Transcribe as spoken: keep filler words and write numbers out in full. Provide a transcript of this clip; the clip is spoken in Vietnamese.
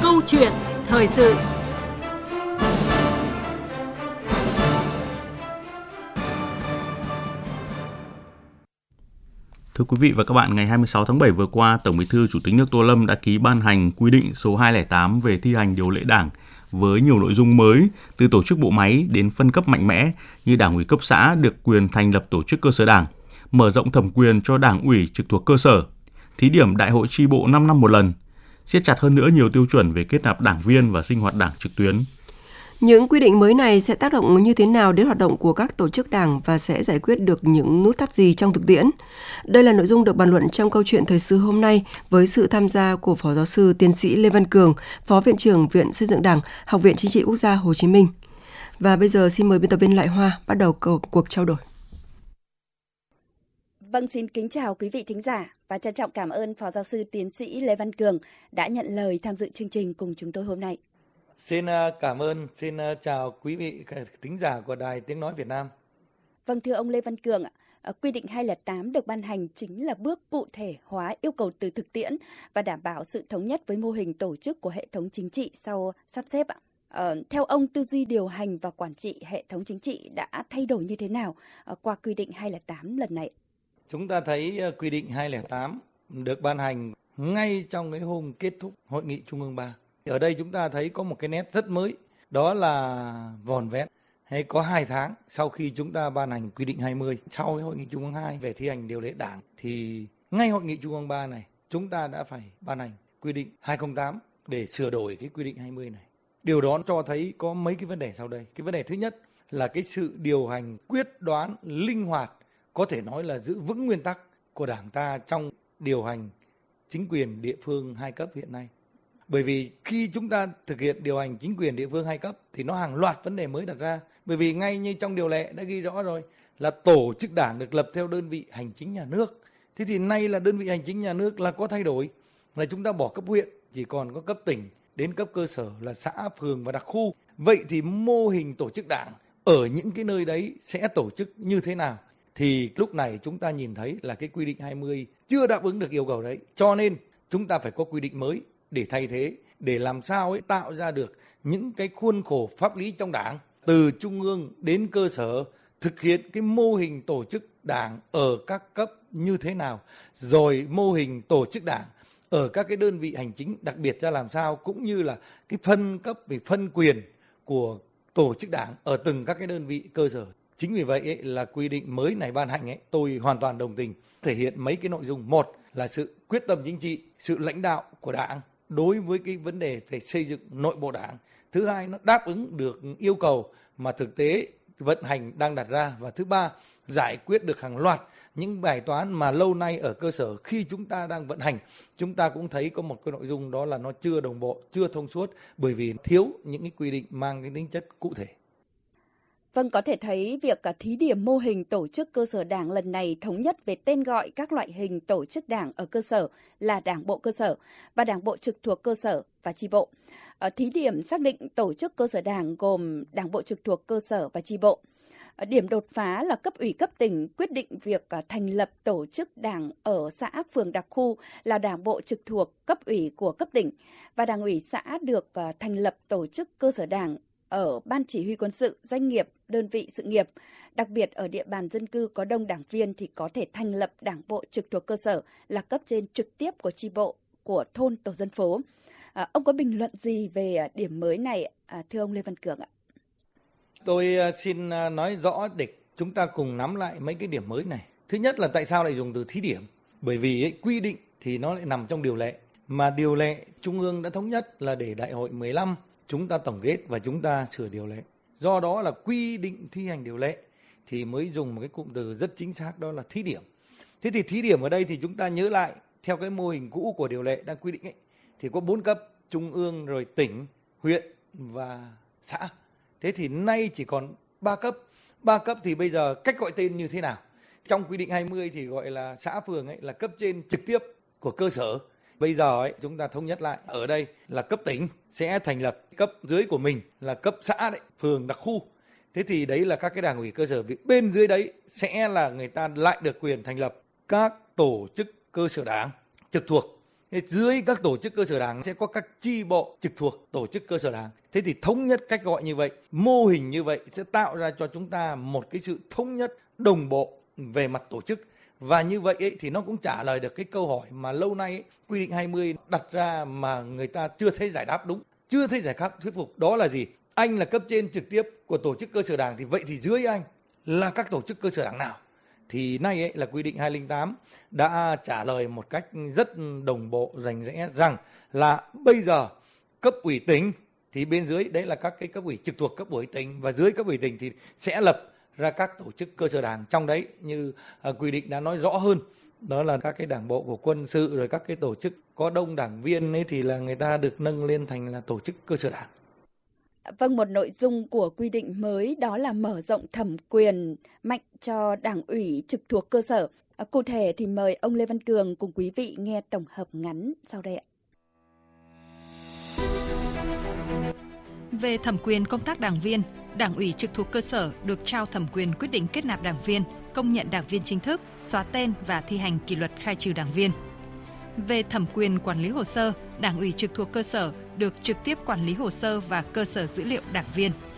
Câu chuyện thời sự. Thưa quý vị và các bạn, ngày hai mươi sáu tháng bảy vừa qua, Tổng Bí thư Chủ tịch nước Tô Lâm đã ký ban hành quy định số hai không tám về thi hành điều lệ Đảng với nhiều nội dung mới, từ tổ chức bộ máy đến phân cấp mạnh mẽ như Đảng ủy cấp xã được quyền thành lập tổ chức cơ sở Đảng, mở rộng thẩm quyền cho Đảng ủy trực thuộc cơ sở, thí điểm đại hội chi bộ năm năm một lần, siết chặt hơn nữa nhiều tiêu chuẩn về kết nạp đảng viên và sinh hoạt Đảng trực tuyến. Những quy định mới này sẽ tác động như thế nào đến hoạt động của các tổ chức Đảng và sẽ giải quyết được những nút thắt gì trong thực tiễn? Đây là nội dung được bàn luận trong câu chuyện thời sự hôm nay với sự tham gia của Phó Giáo sư Tiến sĩ Lê Văn Cường, Phó Viện trưởng Viện Xây dựng Đảng, Học viện Chính trị Quốc gia Hồ Chí Minh. Và bây giờ xin mời biên tập viên Lại Hoa bắt đầu cuộc trao đổi. Vâng, xin kính chào quý vị thính giả và trân trọng cảm ơn Phó Giáo sư Tiến sĩ Lê Văn Cường đã nhận lời tham dự chương trình cùng chúng tôi hôm nay. Xin cảm ơn, xin chào quý vị thính giả của Đài Tiếng Nói Việt Nam. Vâng, thưa ông Lê Văn Cường, quy định hai không tám được ban hành chính là bước cụ thể hóa yêu cầu từ thực tiễn và đảm bảo sự thống nhất với mô hình tổ chức của hệ thống chính trị sau sắp xếp ạ. Ờ, theo ông, tư duy điều hành và quản trị hệ thống chính trị đã thay đổi như thế nào qua quy định hai không tám lần này? Chúng ta thấy quy định hai không tám được ban hành ngay trong cái hôm kết thúc Hội nghị Trung ương ba. Ở đây chúng ta thấy có một cái nét rất mới, đó là vỏn vẹn hay có hai tháng sau khi chúng ta ban hành quy định hai mươi, sau cái Hội nghị Trung ương hai về thi hành điều lệ Đảng, thì ngay Hội nghị Trung ương ba này chúng ta đã phải ban hành quy định hai không tám để sửa đổi cái quy định hai mươi này. Điều đó cho thấy có mấy cái vấn đề sau đây. Cái vấn đề thứ nhất là cái sự điều hành quyết đoán, linh hoạt, có thể nói là giữ vững nguyên tắc của Đảng ta trong điều hành chính quyền địa phương hai cấp hiện nay. Bởi vì khi chúng ta thực hiện điều hành chính quyền địa phương hai cấp thì nó hàng loạt vấn đề mới đặt ra. Bởi vì ngay như trong điều lệ đã ghi rõ rồi là tổ chức Đảng được lập theo đơn vị hành chính nhà nước. Thế thì nay là đơn vị hành chính nhà nước là có thay đổi, là chúng ta bỏ cấp huyện, chỉ còn có cấp tỉnh đến cấp cơ sở là xã, phường và đặc khu. Vậy thì mô hình tổ chức Đảng ở những cái nơi đấy sẽ tổ chức như thế nào? Thì lúc này chúng ta nhìn thấy là cái quy định hai mươi chưa đáp ứng được yêu cầu đấy. Cho nên chúng ta phải có quy định mới để thay thế, để làm sao ấy tạo ra được những cái khuôn khổ pháp lý trong Đảng từ trung ương đến cơ sở, thực hiện cái mô hình tổ chức Đảng ở các cấp như thế nào, rồi mô hình tổ chức Đảng ở các cái đơn vị hành chính đặc biệt ra làm sao, cũng như là cái phân cấp về phân quyền của tổ chức Đảng ở từng các cái đơn vị cơ sở. Chính vì vậy ấy, là quy định mới này ban hành ấy, tôi hoàn toàn đồng tình, thể hiện mấy cái nội dung. Một là sự quyết tâm chính trị, sự lãnh đạo của Đảng đối với cái vấn đề về xây dựng nội bộ Đảng. Thứ hai, nó đáp ứng được yêu cầu mà thực tế vận hành đang đặt ra. Và thứ ba, giải quyết được hàng loạt những bài toán mà lâu nay ở cơ sở khi chúng ta đang vận hành, chúng ta cũng thấy có một cái nội dung đó là nó chưa đồng bộ, chưa thông suốt, bởi vì thiếu những cái quy định mang cái tính chất cụ thể. Vâng, có thể thấy việc thí điểm mô hình tổ chức cơ sở Đảng lần này thống nhất về tên gọi các loại hình tổ chức Đảng ở cơ sở là Đảng bộ cơ sở và Đảng bộ trực thuộc cơ sở và chi bộ. Thí điểm xác định tổ chức cơ sở Đảng gồm Đảng bộ trực thuộc cơ sở và chi bộ. Điểm đột phá là cấp ủy cấp tỉnh quyết định việc thành lập tổ chức Đảng ở xã, phường, đặc khu là Đảng bộ trực thuộc cấp ủy của cấp tỉnh và Đảng ủy xã được thành lập tổ chức cơ sở Đảng ở ban chỉ huy quân sự, doanh nghiệp, đơn vị sự nghiệp. Đặc biệt ở địa bàn dân cư có đông đảng viên thì có thể thành lập Đảng bộ trực thuộc cơ sở là cấp trên trực tiếp của chi bộ, của thôn, tổ dân phố. À, ông có bình luận gì về điểm mới này, à, thưa ông Lê Văn Cường ạ? Tôi xin nói rõ để chúng ta cùng nắm lại mấy cái điểm mới này. Thứ nhất là tại sao lại dùng từ thí điểm? Bởi vì ấy, quy định thì nó lại nằm trong điều lệ. Mà điều lệ Trung ương đã thống nhất là để đại hội mười lăm chúng ta tổng kết và chúng ta sửa điều lệ. Do đó là quy định thi hành điều lệ thì mới dùng một cái cụm từ rất chính xác, đó là thí điểm. Thế thì thí điểm ở đây thì chúng ta nhớ lại theo cái mô hình cũ của điều lệ đang quy định ấy, thì có bốn cấp: trung ương, rồi tỉnh, huyện và xã. Thế thì nay chỉ còn ba cấp. Ba cấp thì bây giờ cách gọi tên như thế nào? Trong quy định hai mươi thì gọi là xã, phường ấy là cấp trên trực tiếp của cơ sở. Bây giờ ấy, chúng ta thống nhất lại ở đây là cấp tỉnh sẽ thành lập cấp dưới của mình là cấp xã đấy, phường, đặc khu. Thế thì đấy là các cái đảng ủy cơ sở. Bên dưới đấy sẽ là người ta lại được quyền thành lập các tổ chức cơ sở Đảng trực thuộc Dưới các tổ chức cơ sở đảng sẽ có các chi bộ trực thuộc tổ chức cơ sở đảng. Thế thì thống nhất cách gọi như vậy, mô hình như vậy sẽ tạo ra cho chúng ta một cái sự thống nhất đồng bộ về mặt tổ chức. Và như vậy ấy, thì nó cũng trả lời được cái câu hỏi mà lâu nay ấy, quy định hai mươi đặt ra mà người ta chưa thấy giải đáp đúng, chưa thấy giải pháp thuyết phục. Đó là gì? Anh là cấp trên trực tiếp của tổ chức cơ sở đảng thì vậy thì dưới anh là các tổ chức cơ sở đảng nào? Thì nay ấy là quy định hai không tám đã trả lời một cách rất đồng bộ rành rẽ rằng là bây giờ cấp ủy tỉnh thì bên dưới đấy là các cái cấp ủy trực thuộc cấp ủy tỉnh, và dưới cấp ủy tỉnh thì sẽ lập ra các tổ chức cơ sở đảng. Trong đấy như uh, quy định đã nói rõ hơn, đó là các cái đảng bộ của quân sự, rồi các cái tổ chức có đông đảng viên ấy thì là người ta được nâng lên thành là tổ chức cơ sở đảng. Vâng, một nội dung của quy định mới đó là mở rộng thẩm quyền mạnh cho đảng ủy trực thuộc cơ sở. À, cụ thể thì mời ông Lê Văn Cường cùng quý vị nghe tổng hợp ngắn sau đây ạ. Về thẩm quyền công tác đảng viên, đảng ủy trực thuộc cơ sở được trao thẩm quyền quyết định kết nạp đảng viên, công nhận đảng viên chính thức, xóa tên và thi hành kỷ luật khai trừ đảng viên. Về thẩm quyền quản lý hồ sơ, đảng ủy trực thuộc cơ sở được trực tiếp quản lý hồ sơ và cơ sở dữ liệu đảng viên.